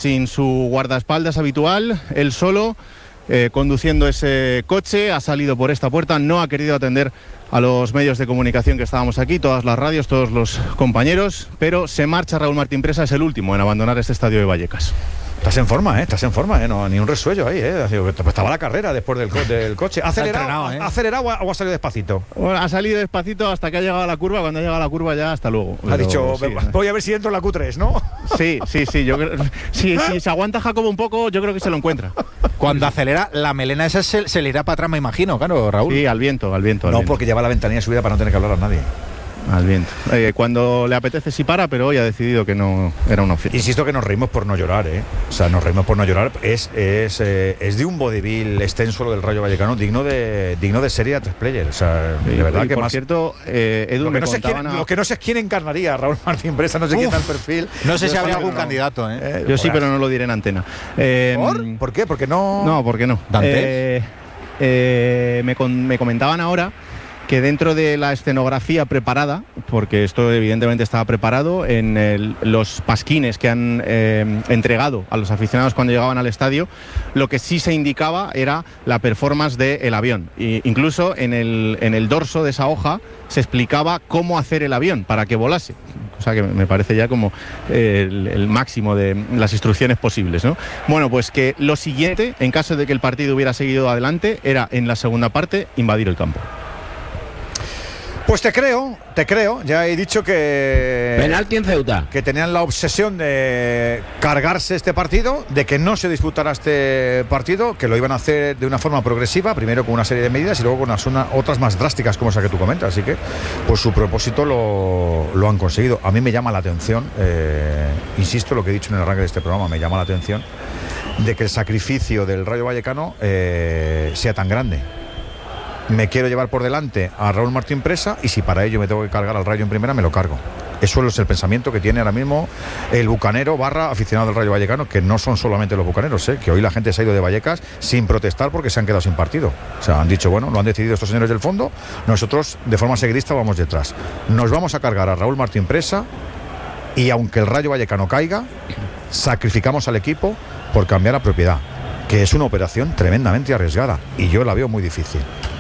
sin su guardaespaldas habitual, él solo, conduciendo ese coche, ha salido por esta puerta, no ha querido atender a los medios de comunicación que estábamos aquí, todas las radios, todos los compañeros, pero se marcha Raúl Martín Presa, es el último en abandonar este estadio de Vallecas. Estás en forma, no, ni un resuello ahí, estaba la carrera después del coche. ¿Ha acelerado o ha salido despacito? Bueno, ha salido despacito hasta que ha llegado a la curva, cuando ha llegado a la curva ya hasta luego. Ha dicho, sí, voy a ver si entro en la Q3, ¿no? Sí, yo creo, si se aguanta Jacobo un poco, yo creo que se lo encuentra. Cuando acelera, la melena esa se le irá para atrás, me imagino, claro, Raúl. Sí, al viento. No, porque lleva la ventanilla subida para no tener que hablar a nadie. Al viento. Cuando le apetece sí para, pero hoy ha decidido que no era una opción. Insisto que nos reímos por no llorar, O sea, nos reímos por no llorar. Es de un vodevil extenso lo del Rayo Vallecano, digno de serie a 3 players. O sea, sí, de verdad y que por más. Cierto, Edu, lo que no sé es quién encarnaría a Raúl Martín Presa, no sé quién da el perfil. No sé si habría algún candidato, Yo sí, pero no lo diré en antena. ¿Por qué? Porque no. No, porque no. Me comentaban ahora que dentro de la escenografía preparada, porque esto evidentemente estaba preparado, en los pasquines que han entregado a los aficionados cuando llegaban al estadio, lo que sí se indicaba era la performance del avión. Incluso en el dorso de esa hoja se explicaba cómo hacer el avión para que volase. O sea que me parece ya como el máximo de las instrucciones posibles, ¿no? Bueno, pues que lo siguiente, en caso de que el partido hubiera seguido adelante, era en la segunda parte invadir el campo. Pues te creo, ya he dicho que... Penalti en Ceuta. Que tenían la obsesión de cargarse este partido, de que no se disputara este partido, que lo iban a hacer de una forma progresiva, primero con una serie de medidas y luego con otras más drásticas como esa que tú comentas, así que pues su propósito lo han conseguido. A mí me llama la atención, insisto lo que he dicho en el arranque de este programa, me llama la atención de que el sacrificio del Rayo Vallecano sea tan grande. Me quiero llevar por delante a Raúl Martín Presa y si para ello me tengo que cargar al Rayo en primera, me lo cargo. Eso es el pensamiento que tiene ahora mismo el bucanero / aficionado del Rayo Vallecano, que no son solamente los bucaneros, que hoy la gente se ha ido de Vallecas sin protestar porque se han quedado sin partido. O sea, han dicho, bueno, lo han decidido estos señores del fondo, nosotros de forma seguidista vamos detrás. Nos vamos a cargar a Raúl Martín Presa y aunque el Rayo Vallecano caiga, sacrificamos al equipo por cambiar la propiedad, que es una operación tremendamente arriesgada y yo la veo muy difícil.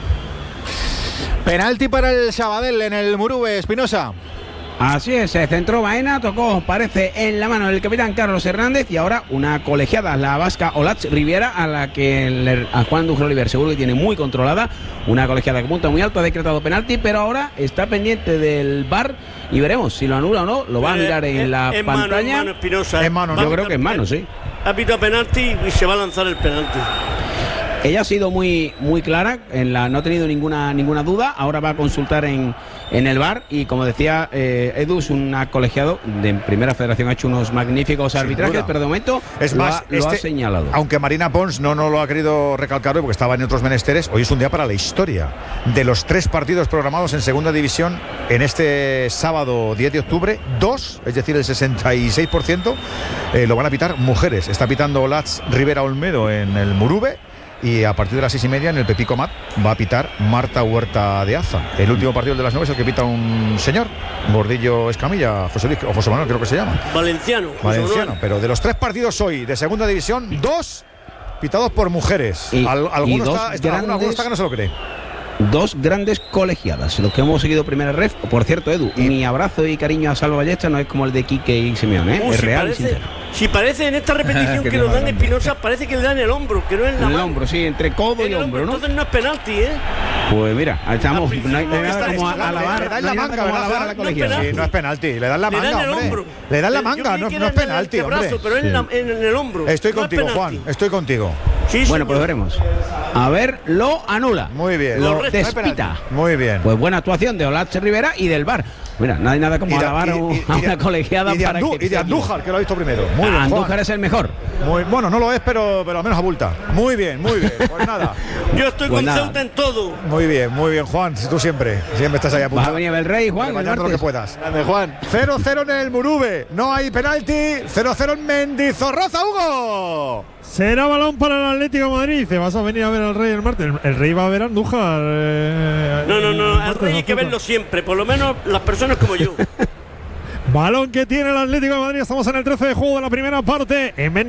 Penalti para el Sabadell en el Murube, Espinosa. Así es, se centró Baena, tocó, parece, en la mano del capitán Carlos Hernández y ahora una colegiada, la vasca Olatz Riviera, a la que a Juan Dujro Oliver seguro que tiene muy controlada, una colegiada que punta muy alto, ha decretado penalti, pero ahora está pendiente del VAR y veremos si lo anula o no, lo va a mirar en la pantalla. En mano, yo creo que es mano, sí. Ha pitado penalti y se va a lanzar el penalti. Ella ha sido muy clara, no ha tenido ninguna duda, ahora va a consultar en el VAR y como decía Edu, es un colegiado de Primera Federación, ha hecho unos magníficos arbitrajes, pero de momento lo ha señalado. Aunque Marina Pons no lo ha querido recalcar hoy porque estaba en otros menesteres, hoy es un día para la historia. De los 3 partidos programados en Segunda División en este sábado 10 de octubre, 2, es decir el 66%, lo van a pitar mujeres. Está pitando Olatz Rivera Olmedo en el Murube. Y a partir de las 6:30 en el Pepico Mat va a pitar Marta Huerta de Aza. El último partido de las 9 es el que pita un señor, Gordillo Escamilla, José Manuel creo que se llama. Valenciano, pero de los 3 partidos hoy de Segunda División, 2 pitados por mujeres. Alguno está que no se lo cree. 2 grandes colegiadas, los que hemos seguido primera ref. Por cierto, Edu, mi abrazo y cariño a Salva Ballesta no es como el de Quique y Simeone, es real y sincero. Si parece en esta repetición que nos dan Espinosa, parece que le dan el hombro, que no es la mano. El hombro, sí, entre codo y hombro, ¿no? Entonces no es penalti, Pues mira, estamos, no hay nada como alabar, le dan la manga, a la colegiada. Sí, no es penalti, le dan la manga, hombre. Le dan la manga, no es penalti, hombre. Pero en el hombro. Estoy contigo, Juan, estoy contigo. Sí, bueno, pues veremos. A ver, lo anula. Muy bien. Lo despita. Muy bien. Pues buena actuación de Olatz Rivera y del VAR. Mira, no hay nada como alabar a una colegiada para que... Y de Andújar, que lo ha visto primero. Muy bien, Andújar es el mejor. Bueno, no lo es, pero al menos abulta. Muy bien. Pues nada. Yo estoy con Ceuta en todo. Muy bien, Juan. Tú siempre estás ahí apuntado. Vas a venir el Rey, Juan. Lo que puedas. Grande, Juan. 0-0 en el Murube. No hay penalti. 0-0 en Mendizorroza, Hugo. Será balón para el Atlético de Madrid. Te vas a venir a ver al Rey el martes. El Rey va a ver a Andújar. No. Al Rey hay que verlo siempre. Por lo menos las personas como yo. Balón que tiene el Atlético de Madrid. Estamos en el 13 de juego de la primera parte. En